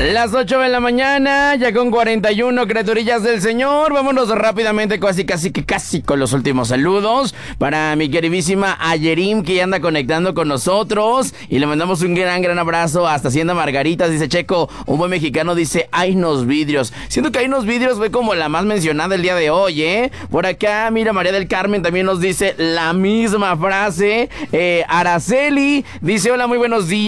Las 8 de la mañana, ya con 41 criaturillas del Señor. Vámonos rápidamente, casi con los últimos saludos. Para mi queridísima Ayerim, que ya anda conectando con nosotros. Y le mandamos un gran abrazo hasta Hacienda Margaritas. Dice Checo, un buen mexicano dice, hay nos vidrios. Siento que hay nos vidrios fue como la más mencionada el día de hoy, ¿eh? Por acá, mira, María del Carmen también nos dice la misma frase. Araceli dice, hola, muy buenos días.